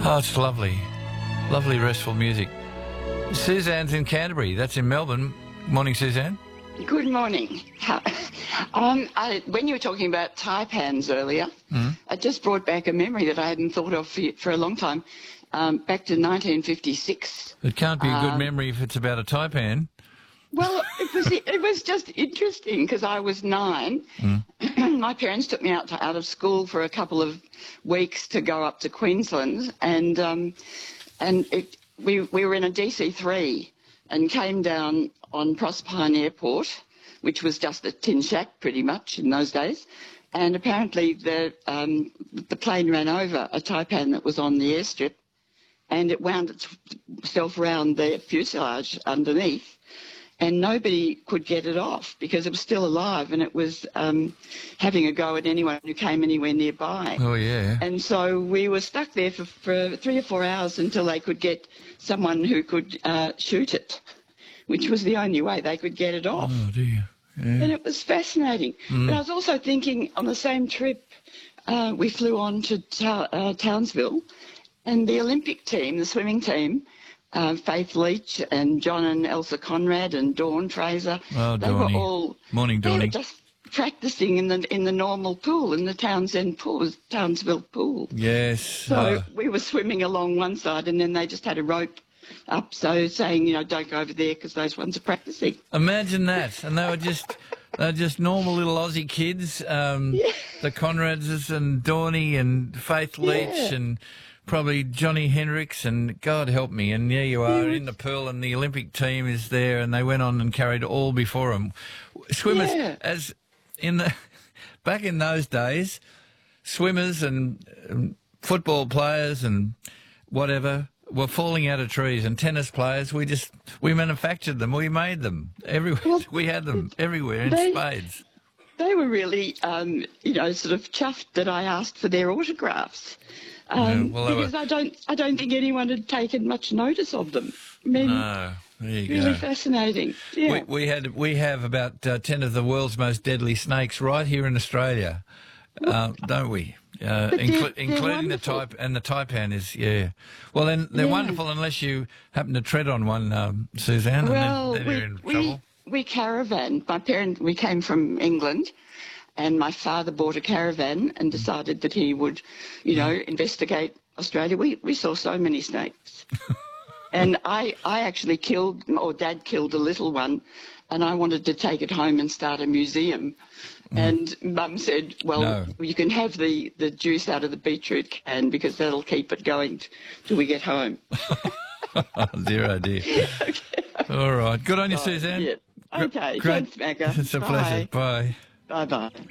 Oh, it's lovely. Lovely, restful music. Suzanne's in Canterbury. That's in Melbourne. Morning, Suzanne. Good morning. When you were talking about taipans earlier, it just brought back a memory that I hadn't thought of for a long time, back to 1956. It can't be a good memory if it's about a taipan. Well, it was just interesting because I was 9. My parents took me out of school for a couple of weeks to go up to Queensland, and we were in a DC-3 and came down on Proserpine Airport, which was just a tin shack pretty much in those days. And apparently the plane ran over a taipan that was on the airstrip, and it wound itself around the fuselage underneath. And nobody could get it off because it was still alive, and it was having a go at anyone who came anywhere nearby. Oh, yeah. And so we were stuck there for 3 or 4 hours until they could get someone who could shoot it, which was the only way they could get it off. Oh, dear. Yeah. And it was fascinating. But I was also thinking on the same trip, we flew on to Townsville, and the Olympic team, the swimming team, Faith Leach and John and Elsa Conrad and Dawn Fraser. Oh, they were all Morning, they Dawny. were just practicing in the normal pool, in the Townsville pool. Yes. So we were swimming along one side, and then they just had a rope up, so saying, don't go over there because those ones are practicing. Imagine that. And they were just normal little Aussie kids, the Conrads and Dawny and Faith Leach and probably Johnny Hendricks and God help me. And there you are in the pool, and the Olympic team is there, and they went on and carried all before them. Swimmers, as in the back in those days, swimmers and football players and whatever were falling out of trees, and tennis players, we manufactured them, we made them everywhere. Well, we had them everywhere in spades. They were really, sort of chuffed that I asked for their autographs. Because I don't think anyone had taken much notice of them. I mean, no, there you really go. Fascinating. Yeah. We have about 10 of the world's most deadly snakes right here in Australia, don't we? Including the taipan is Well, then they're wonderful unless you happen to tread on one, Suzanne. Well, and then you're in trouble. We caravaned. We came from England. And my father bought a caravan and decided that he would, investigate Australia. We saw so many snakes. And I actually Dad killed a little one, and I wanted to take it home and start a museum. And Mum said, well, you can have the juice out of the beetroot can because that'll keep it going till we get home. Dear, oh dear. Okay. All right. Good on you, Suzanne. Yeah. Okay. Great. Thanks, Macca. It's a pleasure. Bye. Bye-bye.